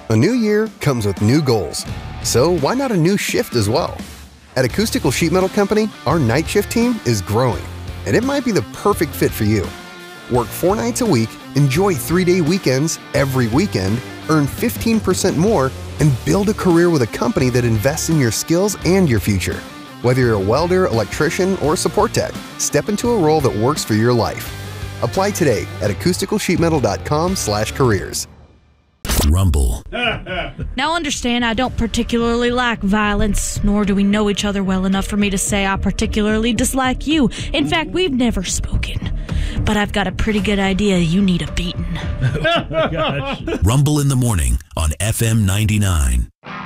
A new year comes with new goals. So why not a new shift as well? At Acoustical Sheet Metal Company, our night shift team is growing, and it might be the perfect fit for you. Work 4 nights a week, enjoy 3-day weekends every weekend, earn 15% more, and build a career with a company that invests in your skills and your future. Whether you're a welder, electrician, or support tech, step into a role that works for your life. Apply today at acousticalsheetmetal.com/careers. Rumble. Now understand, I don't particularly like violence, nor do we know each other well enough for me to say I particularly dislike you. In fact, we've never spoken. But I've got a pretty good idea you need a beating. Rumble in the morning on FM 99.